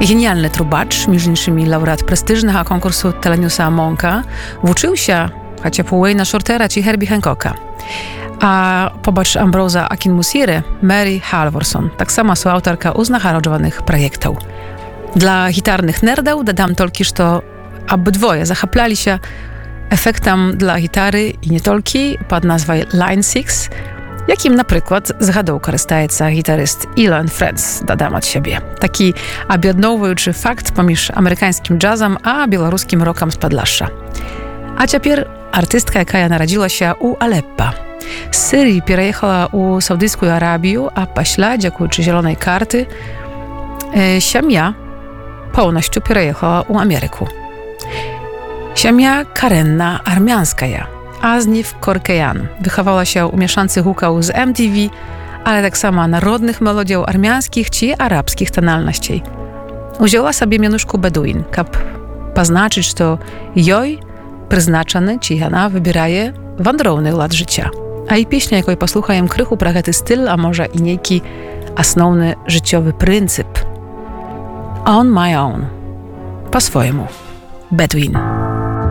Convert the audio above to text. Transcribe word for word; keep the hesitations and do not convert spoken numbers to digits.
Genialny trubacz, między innymi laureat prestiżnego konkursu Theloniusa Monka, włóczył się chociaż po Wayne'a Shortera czy Herbie Hancocka. A pobacz Ambrosa Akinmusire, Mary Halvorson, tak sama autorka uznacharodziowanych projektów. Dla gitarnych nerdów dodam tylko, że obydwoje zachaplali się efektem dla gitary i nie tylko pod nazwą Line six, jakim na przykład zgadał korzystający gitaryst Ilan Friends, dodam od siebie. Taki objednowujący fakt pomiędzy amerykańskim jazzem a białoruskim rockiem z Podlasza. A teraz artystka, jaka narodziła się u Aleppa. Z Syrii переехала u Saudyjską Arabię, a pośle, dziękując zielonej karty, e, семья полностью переехала u Ameryku. Семья коренна армянская, Aznif Korkejan. Wychowała się u mieszańcych hukał z M T V, ale tak samo narodnych melodiów armiańskich czy arabskich tonalności. Wzięła sobie mianuszku Beduin, kap poznaczyć, że jej przeznaczony, czy ona wybieraje wandrowny ład życia. A i pieśnia, jaką posłuchajem krychu pragety styl, a może i niejki osnovny życiowy pryncyp. On my own. Po swojemu. Beduin.